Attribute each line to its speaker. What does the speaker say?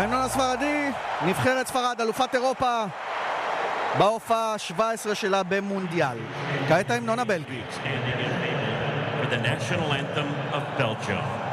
Speaker 1: ההמנון הספרדי, נבחרת ספרד, אלופת אירופה בהופעה 17 שלה במונדיאל. כעת ההמנון הבלגי.
Speaker 2: For the national anthem of Belgium.